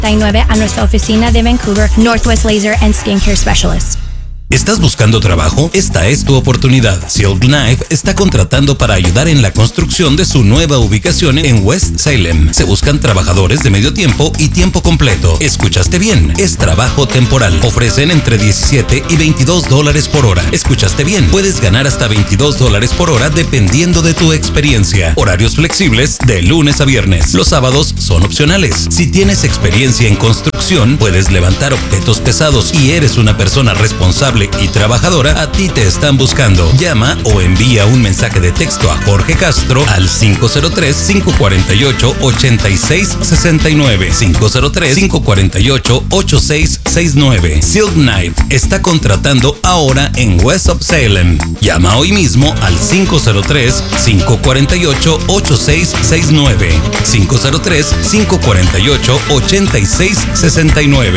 39 a nuestra oficina de Vancouver, Northwest Laser and Skincare Specialist. ¿Estás buscando trabajo? Esta es tu oportunidad. Silk Knife está contratando para ayudar en la construcción de su nueva ubicación en West Salem. Se buscan trabajadores de medio tiempo y tiempo completo. Escuchaste bien, es trabajo temporal. Ofrecen entre $17 y $22 por hora. Escuchaste bien, puedes ganar hasta $22 por hora dependiendo de tu experiencia. Horarios flexibles de lunes a viernes. Los sábados son opcionales. Si tienes experiencia en construcción, puedes levantar objetos pesados y eres una persona responsable y trabajadora, a ti te están buscando. Llama o envía un mensaje de texto a Jorge Castro al 503-548-8669. 503-548-8669. Silk Knife está contratando ahora en West of Salem. Llama hoy mismo al 503-548-8669. 503-548-8669.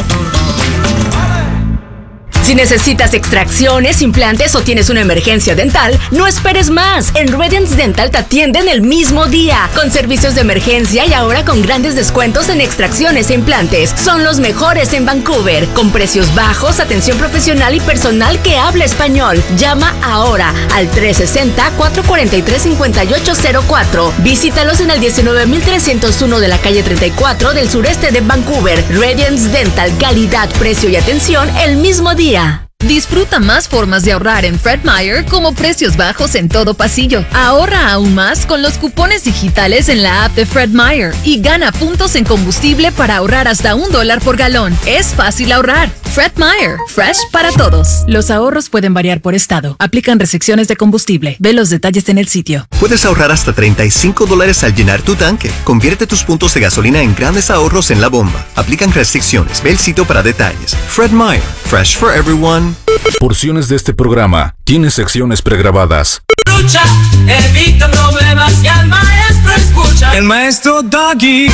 Si necesitas extracciones, implantes o tienes una emergencia dental, no esperes más. En Radiance Dental te atienden el mismo día, con servicios de emergencia y ahora con grandes descuentos en extracciones e implantes. Son los mejores en Vancouver, con precios bajos, atención profesional y personal que habla español. Llama ahora al 360-443-5804. Visítalos en el 19,301 de la calle 34 del sureste de Vancouver. Radiance Dental, calidad, precio y atención el mismo día. Disfruta más formas de ahorrar en Fred Meyer, como precios bajos en todo pasillo. Ahorra aún más con los cupones digitales en la app de Fred Meyer y gana puntos en combustible para ahorrar hasta $1 por galón. Es fácil ahorrar. Fred Meyer, fresh para todos. Los ahorros pueden variar por estado. Aplican restricciones de combustible. Ve los detalles en el sitio. Puedes ahorrar hasta $35 al llenar tu tanque. Convierte tus puntos de gasolina en grandes ahorros en la bomba. Aplican restricciones. Ve el sitio para detalles. Fred Meyer, fresh for everyone. Porciones de este programa tienen secciones pregrabadas. Lucha, evita problemas y al maestro escucha. El maestro Doggy.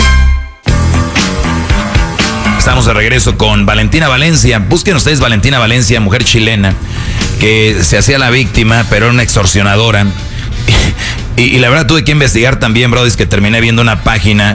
Estamos de regreso con Valentina Valencia. Busquen ustedes Valentina Valencia, mujer chilena, que se hacía la víctima, pero era una extorsionadora. Y la verdad tuve que investigar también, brother, es que terminé viendo una página,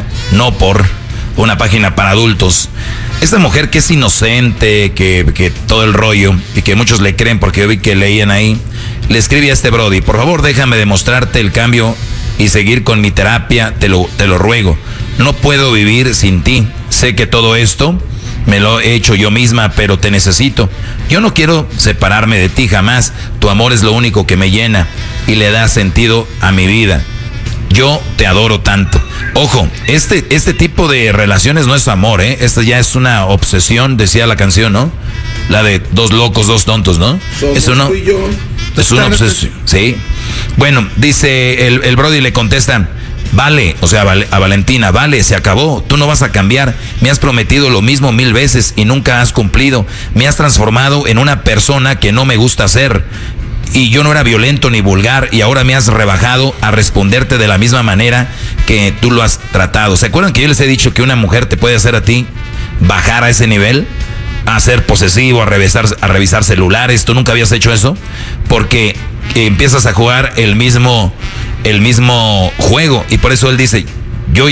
una página para adultos. Esta mujer que es inocente, que todo el rollo, y que muchos le creen porque yo vi que leían ahí, le escribí a este brody: por favor déjame demostrarte el cambio y seguir con mi terapia, te lo ruego. No puedo vivir sin ti. Sé que todo esto me lo he hecho yo misma, pero te necesito. Yo no quiero separarme de ti jamás. Tu amor es lo único que me llena y le da sentido a mi vida. Yo te adoro tanto. Ojo, este tipo de relaciones no es amor, ¿eh? Esta ya es una obsesión, decía la canción, ¿no? La de dos locos, dos tontos, ¿no? Eso no. Es una obsesión, sí. Bueno, dice el brody, le contesta: vale, o sea, a Valentina, vale, se acabó, tú no vas a cambiar, me has prometido lo mismo 1000 veces y nunca has cumplido, me has transformado en una persona que no me gusta ser, y yo no era violento ni vulgar, y ahora me has rebajado a responderte de la misma manera que tú lo has tratado. ¿Se acuerdan que yo les he dicho que una mujer te puede hacer a ti bajar a ese nivel? A ser posesivo, a revisar celulares. ¿Tú nunca habías hecho eso? Porque empiezas a jugar el mismo juego, y por eso él dice: yo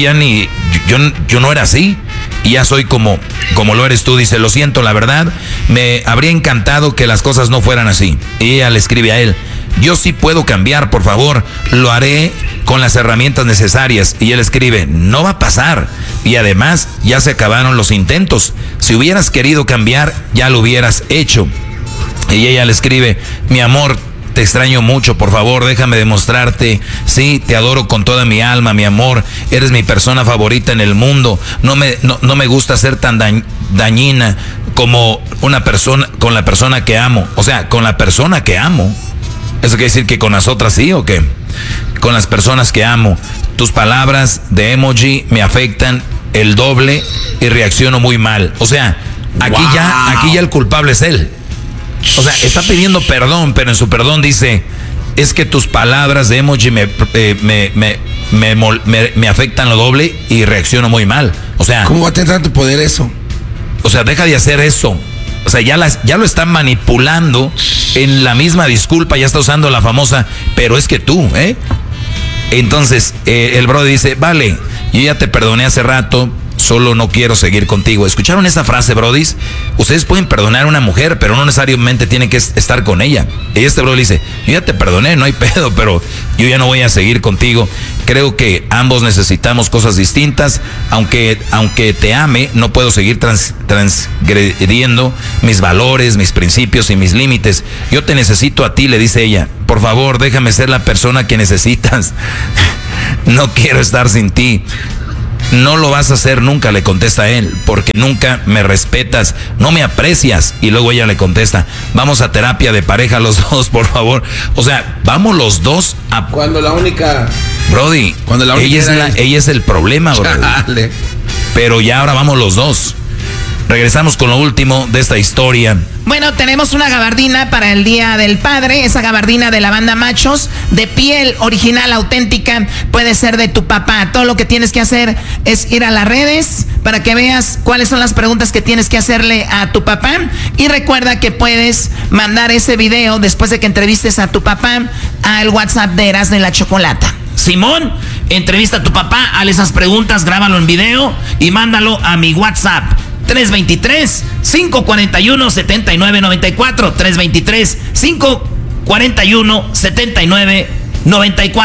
no era así y ya soy como lo eres tú. Dice: lo siento, la verdad me habría encantado que las cosas no fueran así. Y ella le escribe a él: yo sí puedo cambiar, por favor, lo haré con las herramientas necesarias. Y él escribe: no va a pasar, y además ya se acabaron los intentos. Si hubieras querido cambiar, ya lo hubieras hecho. Y ella le escribe: mi amor, te extraño mucho, por favor, déjame demostrarte. Sí, te adoro con toda mi alma, mi amor. Eres mi persona favorita en el mundo. No me gusta ser tan dañina como una persona, con la persona que amo. O sea, con la persona que amo. ¿Eso quiere decir que con las otras sí o qué? Con las personas que amo. Tus palabras de emoji me afectan el doble y reacciono muy mal. O sea, aquí ya el culpable es él. O sea, está pidiendo perdón, pero en su perdón dice: es que tus palabras de emoji me afectan lo doble y reacciono muy mal. O sea, ¿cómo va a tener tanto poder eso? O sea, deja de hacer eso. O sea, ya lo está manipulando en la misma disculpa, ya está usando la famosa, pero es que tú, ¿eh? Entonces, el brother dice: vale, yo ya te perdoné hace rato, solo no quiero seguir contigo. ¿Escucharon esa frase, brodis? Ustedes pueden perdonar a una mujer, pero no necesariamente tienen que estar con ella. Y este brody dice, yo ya te perdoné, no hay pedo, pero yo ya no voy a seguir contigo. Creo que ambos necesitamos cosas distintas. Aunque te ame, no puedo seguir transgrediendo mis valores, mis principios y mis límites. Yo te necesito a ti, le dice ella. Por favor, déjame ser la persona que necesitas. No quiero estar sin ti. No lo vas a hacer nunca, le contesta él, porque nunca me respetas, no me aprecias. Y luego ella le contesta, vamos a terapia de pareja los dos, por favor. O sea, vamos los dos a... Cuando la única... Brody, cuando la única ella es el problema, Brody. Pero ya ahora vamos los dos. Regresamos con lo último de esta historia. Bueno, tenemos una gabardina para el Día del Padre, esa gabardina de la banda Machos, de piel original, auténtica, puede ser de tu papá. Todo lo que tienes que hacer es ir a las redes para que veas cuáles son las preguntas que tienes que hacerle a tu papá. Y recuerda que puedes mandar ese video después de que entrevistes a tu papá al WhatsApp de Erasmo y la Chocolata. Simón, entrevista a tu papá, hazle esas preguntas, grábalo en video y mándalo a mi WhatsApp. 323-541-7994. 323-541-7994.